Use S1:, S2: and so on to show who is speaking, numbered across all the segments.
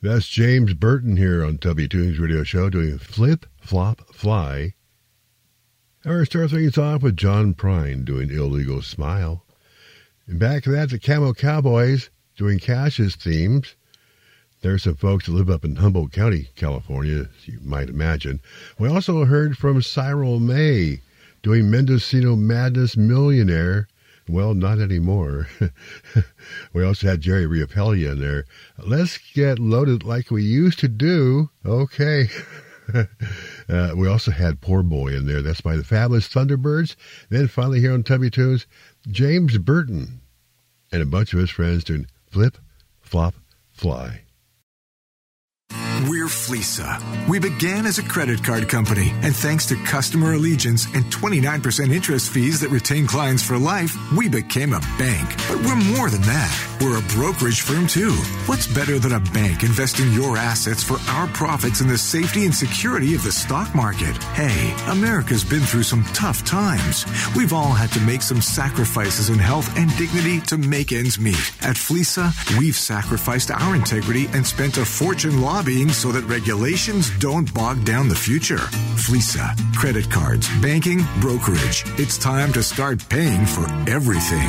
S1: That's James Burton here on Tubby Tunes Radio Show doing Flip, Flop, Fly. And we're starting things off with John Prine doing Illegal Smile. And back to that, the Camo Cowboys doing Cash's themes. There's some folks that live up in Humboldt County, California, as you might imagine. We also heard from Cyril May doing Mendocino Madness Millionaire. Well, not anymore. We also had Jerry Riapelli in there. Let's get loaded like we used to do. Okay. We also had Poor Boy in there. That's by the Fabulous Thunderbirds. Then finally here on Tubby Tunes, James Burton and a bunch of his friends doing Flip, Flop, Fly.
S2: We're Fleesa. We began as a credit card company, and thanks to customer allegiance and 29% interest fees that retain clients for life, we became a bank. But we're more than that. We're a brokerage firm, too. What's better than a bank investing your assets for our profits in the safety and security of the stock market? Hey, America's been through some tough times. We've all had to make some sacrifices in health and dignity to make ends meet. At Fleesa, we've sacrificed our integrity and spent a fortune lobbying so that regulations don't bog down the future. Fleesa, credit cards, banking, brokerage. It's time to start paying for everything.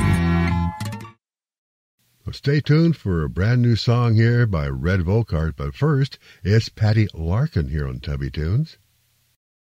S1: Well, stay tuned for a brand new song here by Red Volkart, but first, it's Patty Larkin here on Tubby Tunes.